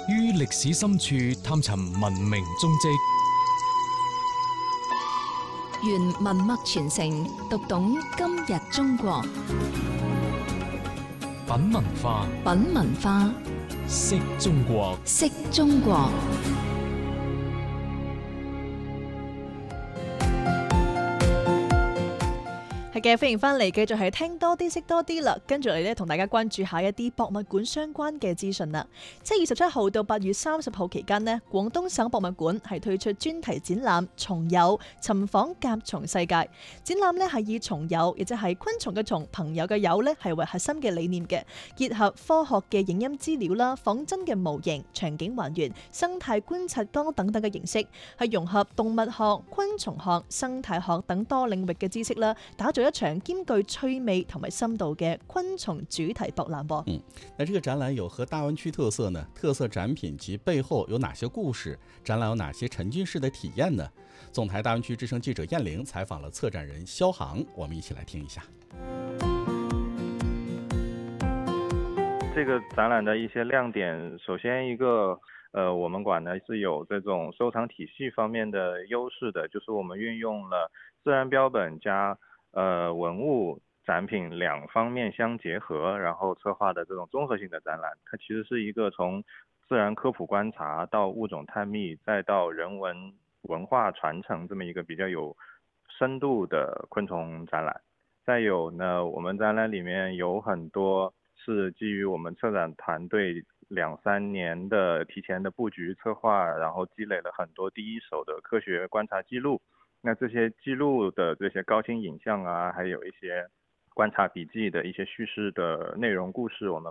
於歷史深處探尋文明蹤跡， 原文脈傳承，讀懂今日中國。 品文化， 品文化， 識中國， 識中國。 係嘅，歡迎翻嚟，繼續係聽多啲識多啲啦。跟住嚟咧，同大家關注下一啲博物館相關嘅資訊啦。7月27號到8月30號期間呢，廣東省博物館係推出專題展覽《蟲友尋訪甲蟲世界》。展覽呢係以蟲友，亦即係昆蟲嘅蟲、朋友嘅友呢係為核心嘅理念嘅，結合科學嘅影音資料啦、仿真嘅模型、場景還原、生態觀察缸等等嘅形式，係融合動物學、昆蟲學、生態學等多領域嘅知識啦，打造一場兼具趣味同埋深度嘅昆蟲主題博覽。 那這個展覽有何大灣區特色呢？特色展品及背後有哪些故事？展覽有哪些沉浸式的體驗呢？總台大灣區之聲記者燕玲採訪了策展人肖航，我們一起來聽一下。 這個展覽的一些亮點，首先一個我們館呢是有這種收藏體系方面的優勢的，就是我們運用了自然標本加文物展品兩方面相結合，然後策劃的這種綜合性的展覽。它其實是一個從自然科普觀察到物種探秘，再到人文文化傳承這麼一個比較有深度的昆蟲展覽。再有呢，我們展覽裡面有很多是基於我們策展團隊2-3年的提前的佈局策劃，然後積累了很多第一手的科學觀察記錄。那這些記錄的這些高清影像啊，還有一些觀察筆記的一些敘事的內容故事，我們